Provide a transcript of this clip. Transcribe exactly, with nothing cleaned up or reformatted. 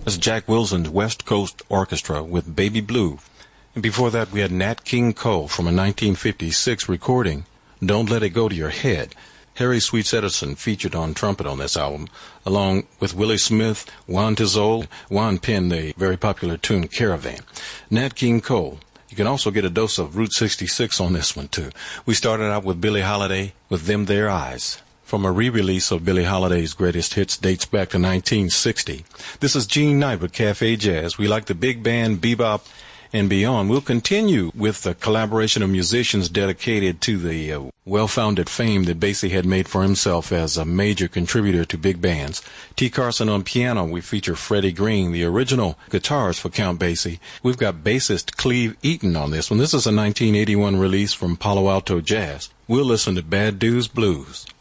That's Jack Wilson's West Coast Orchestra with Baby Blue. And before that, we had Nat King Cole from a nineteen fifty-six recording, Don't Let It Go to Your Head. Harry Sweets Edison featured on trumpet on this album, along with Willie Smith, Juan Tizol. Juan penned the very popular tune Caravan. Nat King Cole. You can also get a dose of Route sixty-six on this one, too. We started out with Billie Holiday with Them There Eyes, from a re-release of Billie Holiday's greatest hits dates back to nineteen sixty. This is Gene Knight with Cafe Jazz. We like the big band, bebop, and beyond. We'll continue with the collaboration of musicians dedicated to the uh, well-founded fame that Basie had made for himself as a major contributor to big bands. T. Carson on piano. We feature Freddie Green, the original guitarist for Count Basie. We've got bassist Cleve Eaton on this one. This is a nineteen eighty-one release from Palo Alto Jazz. We'll listen to Bad Dudes Blues.